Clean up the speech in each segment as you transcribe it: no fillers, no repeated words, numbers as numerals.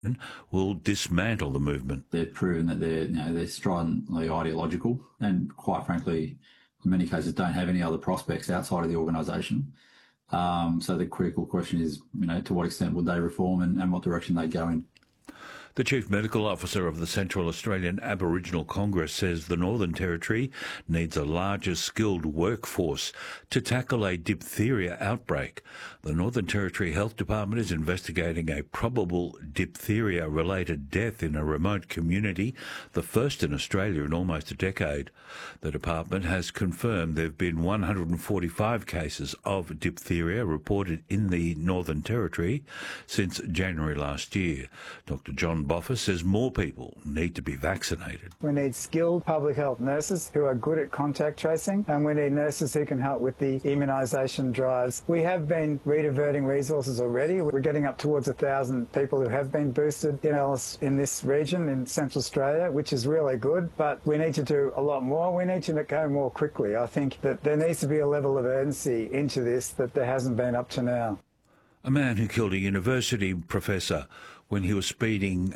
will dismantle the movement. They've proven that they're stridently ideological and, quite frankly, in many cases don't have any other prospects outside of the organisation. So the critical question is, to what extent would they reform and what direction they go in. The Chief Medical Officer of the Central Australian Aboriginal Congress says the Northern Territory needs a larger skilled workforce to tackle a diphtheria outbreak. The Northern Territory Health Department is investigating a probable diphtheria-related death in a remote community, the first in Australia in almost a decade. The department has confirmed there have been 145 cases of diphtheria reported in the Northern Territory since January last year. Dr. John Boffa says more people need to be vaccinated. We need skilled public health nurses who are good at contact tracing, and we need nurses who can help with the immunisation drives. We have been rediverting resources already. We're getting up towards 1,000 people who have been boosted in this region in Central Australia, which is really good, but we need to do a lot more. We need to go more quickly. I think that there needs to be a level of urgency into this that there hasn't been up to now. A man who killed a university professor when his speeding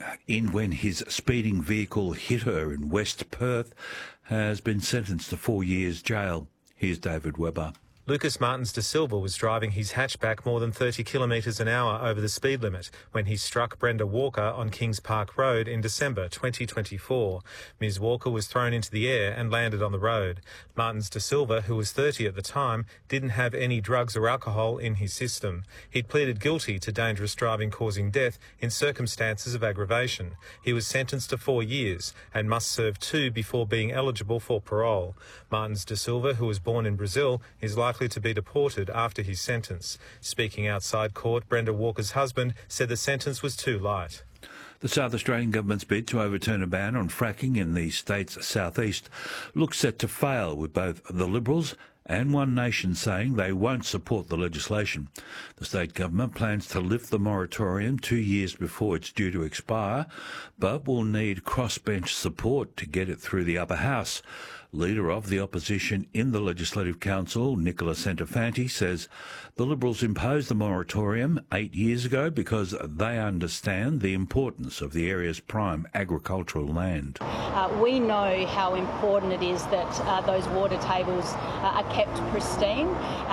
vehicle hit her in West Perth has been sentenced to 4 years jail. Here's David Webber. Lucas Martins de Silva was driving his hatchback more than 30 kilometres an hour over the speed limit when he struck Brenda Walker on Kings Park Road in December 2024. Ms Walker was thrown into the air and landed on the road. Martins de Silva, who was 30 at the time, didn't have any drugs or alcohol in his system. He'd pleaded guilty to dangerous driving causing death in circumstances of aggravation. He was sentenced to 4 years and must serve 2 before being eligible for parole. Martins de Silva, who was born in Brazil, is likely to be deported after his sentence. Speaking outside court, Brenda Walker's husband said the sentence was too light. The South Australian government's bid to overturn a ban on fracking in the state's southeast looks set to fail, with both the Liberals and One Nation saying they won't support the legislation. The state government plans to lift the moratorium 2 years before it's due to expire, but will need crossbench support to get it through the upper house. Leader of the opposition in the Legislative Council, Nicola Centofanti, says the Liberals imposed the moratorium 8 years ago because they understand the importance of the area's prime agricultural land. We know how important it is that those water tables are kept pristine,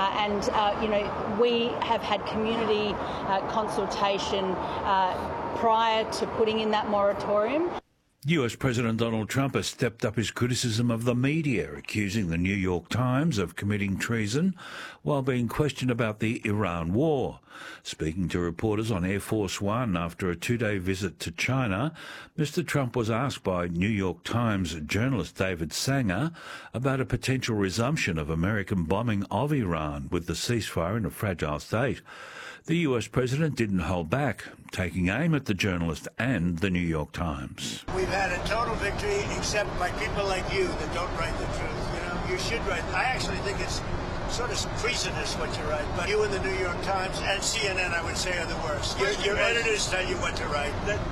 we have had community consultation prior to putting in that moratorium. US President Donald Trump has stepped up his criticism of the media, accusing the New York Times of committing treason while being questioned about the Iran war. Speaking to reporters on Air Force One after a 2-day visit to China, Mr. Trump was asked by New York Times journalist David Sanger about a potential resumption of American bombing of Iran with the ceasefire in a fragile state. The US President didn't hold back, taking aim at the journalist and the New York Times. We've had a total victory except by people like you that don't write the truth. You should write. I actually think it's sort of treasonous what you write, but you and the New York Times and CNN, I would say, are the worst. Your editors tell you what to write.